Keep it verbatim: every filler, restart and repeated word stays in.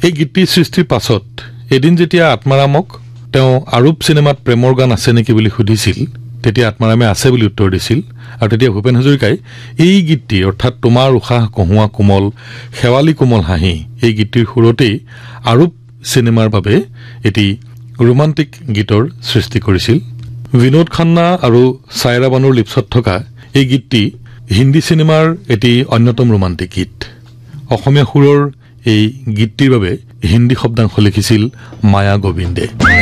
এই গীতটিৰ সৃষ্টিৰ পাছত এদিন যেতিয়া আত্মাৰামক তেওঁ আৰূপ চিনেমাত প্ৰেমৰ গান আছে নেকি বুলি সুধিছিল, তেতিয়া আত্মাৰামে আছে বুলি উত্তৰ দিছিল। আৰু তেতিয়া ভূপেন হাজৰিকাই এই গীতটি অৰ্থাৎ তোমাৰ উশাহ কহুৱা কোমল শেৱালি কোমল হাঁহি এই গীতটিৰ সুৰতেই আৰূপ চিনেমাৰ বাবে এটি ৰোমান্টিক গীতৰ সৃষ্টি কৰিছিল। বিনোদ খান্না আৰু ছায়ৰা বানুৰ লিপছত থকা এই গীতটি হিন্দী চিনেমাৰ এটি অন্যতম ৰোমান্টিক গীত। অসমীয়া সুৰৰ এই গীতটিৰ বাবে হিন্দী শব্দাংশ লিখিছিল মায়া গোবিন্দে।